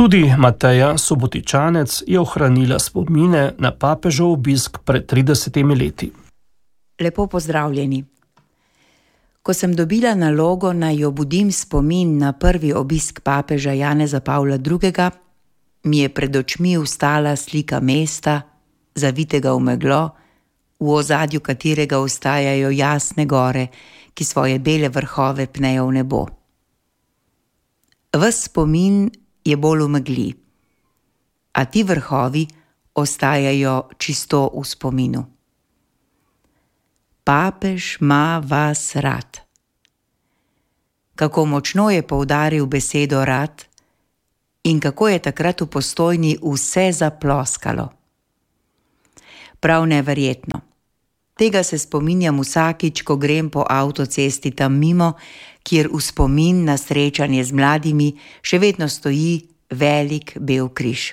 Tudi Mateja Subotičanec je ohranila spomine na papežev obisk pred 30 leti. Lepo pozdravljeni. Ko sem dobila nalogo, naj obudim spomin na prvi obisk papeža Janeza Pavla II., mi je pred očmi vstala slika mesta, zavitega v meglo, v ozadju katerega ostajajo jasne gore, ki svoje bele vrhove pnejo v nebo. Ves spomin je bolj v megli, a ti vrhovi ostajajo čisto v spominu. Papež ima vas rad. Kako močno je poudaril besedo rad in kako je takrat v Postojni vse zaploskalo. Prav neverjetno. Tega se spominjam vsakič, ko grem po avtocesti tam mimo, kjer v spomin na srečanje z mladimi še vedno stoji velik bel križ.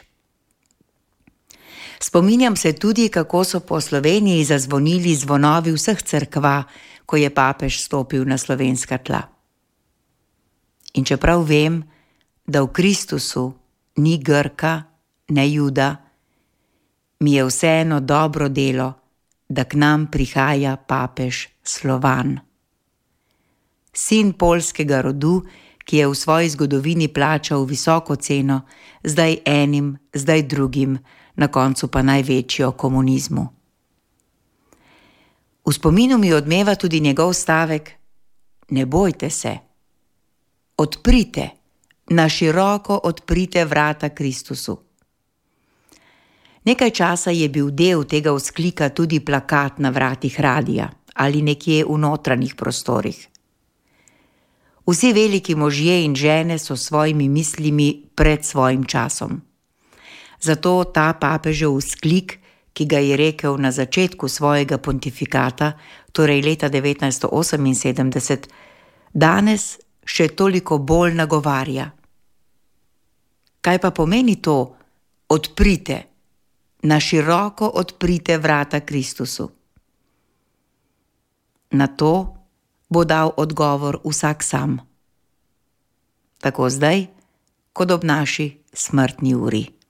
Spominjam se tudi, kako so po Sloveniji zazvonili zvonovi vseh cerkva, ko je papež stopil na slovenska tla. In čeprav vem, da v Kristusu ni Grka, ne Juda, mi je vseeno dobro delo, da k nam prihaja papež Slovan. Sin poljskega rodu, ki je v svoji zgodovini plačal visoko ceno, zdaj enim, zdaj drugim, na koncu pa največjo komunizmu. V spominu mi odmeva tudi njegov stavek: ne bojte se, odprite, na široko odprite vrata Kristusu. Nekaj časa je bil del tega vzklika tudi plakat na vratih radia ali nekje v notranjih prostorih. Vsi veliki možje in žene so svojimi mislimi pred svojim časom. Zato ta papežev vzklik, ki ga je rekel na začetku svojega pontifikata, torej leta 1978, danes še toliko bolj nagovarja. Kaj pa pomeni to? Odprite, na široko odprite vrata Kristusu. Na to bo dal odgovor vsak sam. Tako zdaj, kot ob naši smrtni uri.